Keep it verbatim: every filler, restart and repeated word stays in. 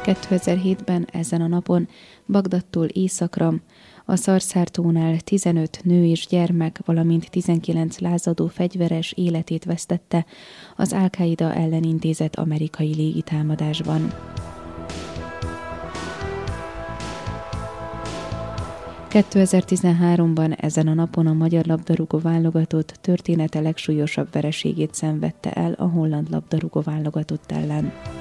kétezer-hétben ezen a napon Bagdadtól északra a Szarszár-tónál tizenöt nő és gyermek, valamint tizenkilenc lázadó fegyveres életét vesztette az Al-Qaida ellen intézett amerikai légitámadásban. kétezer-tizenháromban ezen a napon a magyar labdarúgó válogatott története legsúlyosabb vereségét szenvedte el a holland labdarúgó válogatott ellen.